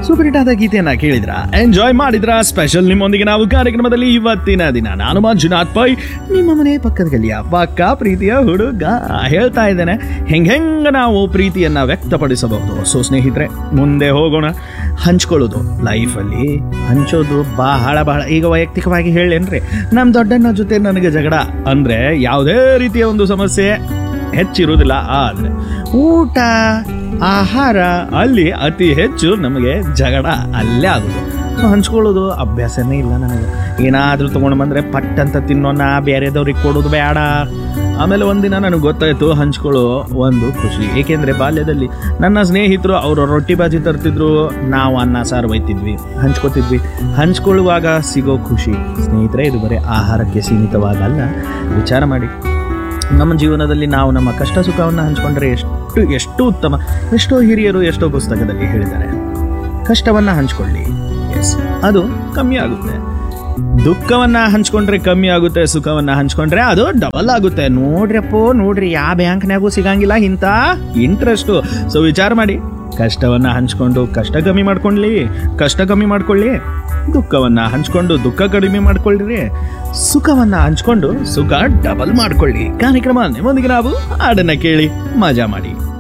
Super hit ಆದ ಗೀತೆಯನ್ನ ಕೇಳಿದ್ರ, ಎಂಜಾಯ್ ಮಾಡಿದ್ರ? ಸ್ಪೆಷಲ್ ನಿಮ್ಮೊಂದಿಗೆ ನಾವು ಕಾರ್ಯಕ್ರಮದಲ್ಲಿ ಇವತ್ತಿನ ದಿನ ನಾನು ಮಂಜುನಾಥ್ ಪೈ, ನಿಮ್ಮ ಮನೆ ಪಕ್ಕದ ಗಲಿಯ ಪಕ್ಕ ಪ್ರೀತಿಯ ಹುಡುಗ ಹೇಳ್ತಾ ಇದ್ದೇನೆ ಹೆಂಗ ನಾವು ಪ್ರೀತಿಯನ್ನ ವ್ಯಕ್ತಪಡಿಸಬಹುದು. ಸೊ ಸ್ನೇಹಿತರೆ, ಮುಂದೆ ಹೋಗೋಣ. ಹಂಚ್ಕೊಳ್ಳೋದು ಲೈಫಲ್ಲಿ ಹಂಚೋದು ಬಹಳ ಈಗ ವೈಯಕ್ತಿಕವಾಗಿ ಹೇಳೇನ್ರಿ, ನಮ್ಮ ದೊಡ್ಡಣ್ಣ ಜೊತೆ ನನಗೆ ಜಗಳ ಅಂದ್ರೆ ಯಾವುದೇ ರೀತಿಯ ಒಂದು ಸಮಸ್ಯೆ ಹೆಚ್ಚಿರುವುದಿಲ್ಲ. ಆದ್ರೆ ಊಟ ಆಹಾರ ಅಲ್ಲಿ ಅತಿ ಹೆಚ್ಚು ನಮಗೆ ಜಗಳ ಅಲ್ಲೇ ಆಗೋದು. ಸೊ ಹಂಚ್ಕೊಳ್ಳೋದು ಅಭ್ಯಾಸನೇ ಇಲ್ಲ ನನಗೆ. ಏನಾದರೂ ತೊಗೊಂಡು ಬಂದರೆ ಪಟ್ ಅಂತ ತಿನ್ನೋಣ, ಬೇರೆದವ್ರಿಗೆ ಕೊಡೋದು ಬೇಡ. ಆಮೇಲೆ ಒಂದಿನ ನನಗೆ ಗೊತ್ತಾಯಿತು ಹಂಚ್ಕೊಳ್ಳೋ ಒಂದು ಖುಷಿ. ಏಕೆಂದರೆ ಬಾಲ್ಯದಲ್ಲಿ ನನ್ನ ಸ್ನೇಹಿತರು ಅವರು ರೊಟ್ಟಿ ಬಾಜಿ ತರ್ತಿದ್ರು, ನಾವು ಅನ್ನ ಸಾರು ಒಯ್ತಿದ್ವಿ, ಹಂಚ್ಕೋತಿದ್ವಿ. ಹಂಚ್ಕೊಳ್ಳುವಾಗ ಸಿಗೋ ಖುಷಿ ಸ್ನೇಹಿತರೆ, ಇದು ಬರೀ ಆಹಾರಕ್ಕೆ ಸೀಮಿತವಾಗಲ್ಲ. ವಿಚಾರ ಮಾಡಿ, ನಮ್ಮ ಜೀವನದಲ್ಲಿ ನಾವು ನಮ್ಮ ಕಷ್ಟ ಸುಖವನ್ನು ಹಂಚ್ಕೊಂಡ್ರೆ ಎಷ್ಟು ಉತ್ತಮ. ಎಷ್ಟೋ ಹಿರಿಯರು ಎಷ್ಟೋ ಪುಸ್ತಕದಲ್ಲಿ ಹೇಳಿದ್ದಾರೆ, ಕಷ್ಟವನ್ನು ಹಂಚ್ಕೊಳ್ಳಿ, ಎಸ್ ಅದು ಕಮ್ಮಿ ಆಗುತ್ತೆ. ದುಃಖವನ್ನು ಹಂಚ್ಕೊಂಡ್ರೆ ಕಮ್ಮಿ ಆಗುತ್ತೆ, ಸುಖವನ್ನು ಹಂಚ್ಕೊಂಡ್ರೆ ಅದು ಡಬಲ್ ಆಗುತ್ತೆ. ನೋಡ್ರಿ ಯಾವ ಬ್ಯಾಂಕ್ನಾಗೂ ಸಿಗಂಗಿಲ್ಲ ಇಂಥ ಇಂಟ್ರೆಸ್ಟು. ಸೊ ವಿಚಾರ ಮಾಡಿ, ಕಷ್ಟವನ್ನು ಹಂಚ್ಕೊಂಡು ಕಷ್ಟ ಕಮ್ಮಿ ಮಾಡ್ಕೊಳ್ಳಿ, ದುಃಖವನ್ನು ಹಂಚ್ಕೊಂಡು ದುಃಖ ಕಡಿಮೆ ಮಾಡ್ಕೊಳ್ಳ್ರಿ, ಸುಖವನ್ನು ಹಂಚ್ಕೊಂಡು ಸುಖ ಡಬಲ್ ಮಾಡ್ಕೊಳ್ಳಿ. ಕಾರ್ಯಕ್ರಮ ನಿಮ್ಮೊಂದಿಗೆ ನಾವು ಹಾಡನ್ನ ಕೇಳಿ ಮಜಾ ಮಾಡಿ.